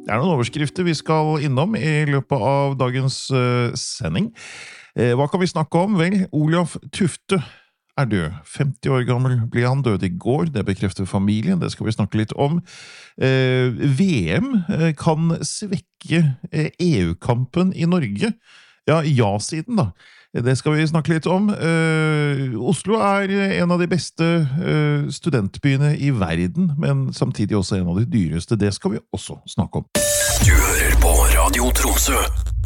Det noen overskrifter vi skal innom I løpet av dagens sending. Hva kan vi snakke om? Vel, Olaf Tufte død. 50 år gammel ble han død I går, det bekrefter familien, det skal vi snakke litt om. VM kan svekke EU-kampen I Norge. Ja, ja-siden da. Det skal vi snakke litt om. Oslo en av de beste studentbyene I verden, men samtidig også en av de dyreste. Det skal vi også snakke om. Du hører på Radio Tromsø.